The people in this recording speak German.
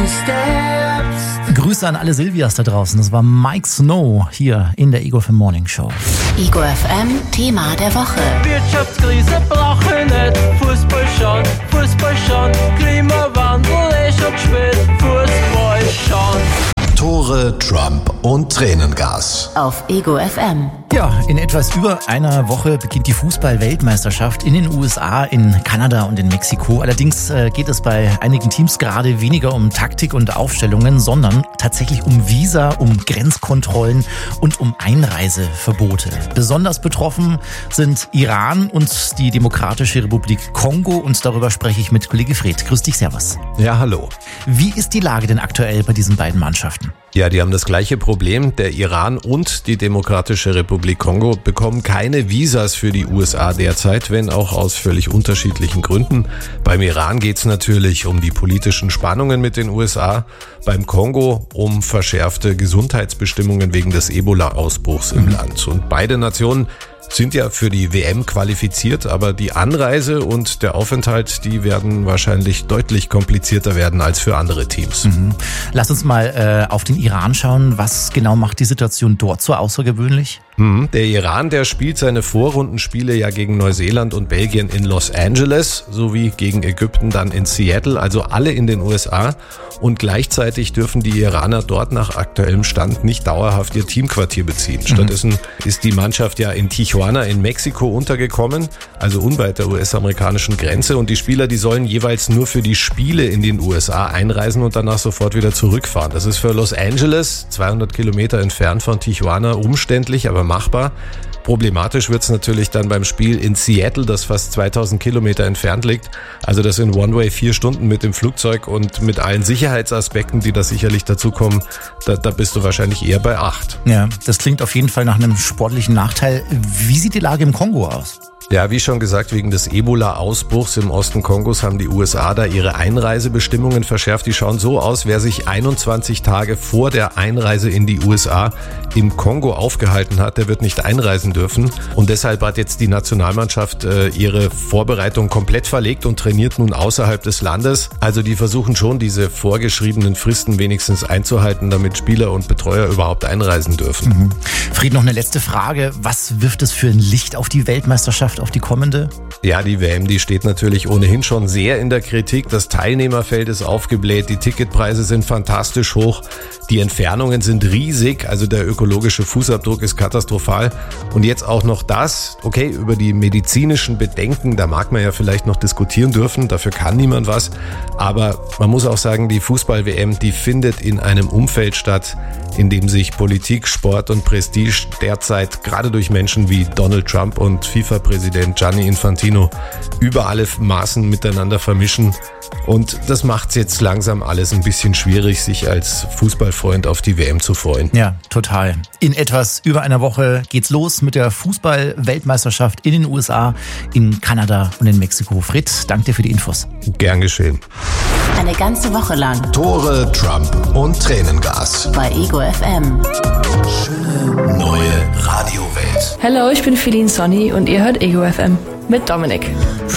Grüße an alle Silvias da draußen. Das war Mike Snow hier in der Ego FM Morning Show. Ego FM Thema der Woche. Wirtschaftskrise brauche ich nicht. Fußball schon. Klimawandel ist schon spät. Fußball schon. Tore, Trump und Tränengas. Auf Ego FM. Ja, in etwas über einer Woche beginnt die Fußball-Weltmeisterschaft in den USA, in Kanada und in Mexiko. Allerdings geht es bei einigen Teams gerade weniger um Taktik und Aufstellungen, sondern tatsächlich um Visa, um Grenzkontrollen und um Einreiseverbote. Besonders betroffen sind Iran und die Demokratische Republik Kongo und darüber spreche ich mit Kollege Fred. Grüß dich, servus. Ja, hallo. Wie ist die Lage denn aktuell bei diesen beiden Mannschaften? Ja, die haben das gleiche Problem. Der Iran und die Demokratische Republik Kongo bekommen keine Visas für die USA derzeit, wenn auch aus völlig unterschiedlichen Gründen. Beim Iran geht's natürlich um die politischen Spannungen mit den USA, beim Kongo um verschärfte Gesundheitsbestimmungen wegen des Ebola-Ausbruchs im Land. Und beide Nationen sind ja für die WM qualifiziert, aber die Anreise und der Aufenthalt, die werden wahrscheinlich deutlich komplizierter werden als für andere Teams. Lass uns mal auf den Iran schauen. Was genau macht die Situation dort so außergewöhnlich? Der Iran, der spielt seine Vorrundenspiele ja gegen Neuseeland und Belgien in Los Angeles sowie gegen Ägypten dann in Seattle, also alle in den USA. Und gleichzeitig dürfen die Iraner dort nach aktuellem Stand nicht dauerhaft ihr Teamquartier beziehen. Stattdessen ist die Mannschaft ja in Tijuana in Mexiko untergekommen, also unweit der US-amerikanischen Grenze. Und die Spieler, die sollen jeweils nur für die Spiele in den USA einreisen und danach sofort wieder zurückfahren. Das ist für Los Angeles, 200 Kilometer entfernt von Tijuana, umständlich, aber machbar. Problematisch wird's natürlich dann beim Spiel in Seattle, das fast 2000 Kilometer entfernt liegt. Also das in One-Way 4 Stunden mit dem Flugzeug und mit allen Sicherheitsaspekten, die da sicherlich dazukommen, da bist du wahrscheinlich eher bei 8. Ja, das klingt auf jeden Fall nach einem sportlichen Nachteil. Wie sieht die Lage im Kongo aus? Ja, wie schon gesagt, wegen des Ebola-Ausbruchs im Osten Kongos haben die USA da ihre Einreisebestimmungen verschärft. Die schauen so aus, wer sich 21 Tage vor der Einreise in die USA im Kongo aufgehalten hat, der wird nicht einreisen dürfen. Und deshalb hat jetzt die Nationalmannschaft ihre Vorbereitung komplett verlegt und trainiert nun außerhalb des Landes. Also die versuchen schon, diese vorgeschriebenen Fristen wenigstens einzuhalten, damit Spieler und Betreuer überhaupt einreisen dürfen. Fried, noch eine letzte Frage. Was wirft es für ein Licht auf die Weltmeisterschaft, auf die kommende? Ja, die WM, die steht natürlich ohnehin schon sehr in der Kritik. Das Teilnehmerfeld ist aufgebläht, die Ticketpreise sind fantastisch hoch, die Entfernungen sind riesig, also der ökologische Fußabdruck ist katastrophal. Und jetzt auch noch das, okay, über die medizinischen Bedenken, da mag man ja vielleicht noch diskutieren dürfen, dafür kann niemand was. Aber man muss auch sagen, die Fußball-WM, die findet in einem Umfeld statt, in dem sich Politik, Sport und Prestige derzeit gerade durch Menschen wie Donald Trump und FIFA-Präsident Gianni Infantino über alle Maßen miteinander vermischen. Und das macht's jetzt langsam alles ein bisschen schwierig, sich als Fußballfreund auf die WM zu freuen. Ja, total. In etwas über einer Woche geht's los mit der Fußball-Weltmeisterschaft in den USA, in Kanada und in Mexiko. Fred, danke dir für die Infos. Gern geschehen. Eine ganze Woche lang. Tore, Trump und Tränengas. Bei Ego FM. Schöne neue Radiowelt. Hallo, ich bin Feline Sonny und ihr hört Ego FM mit Dominik.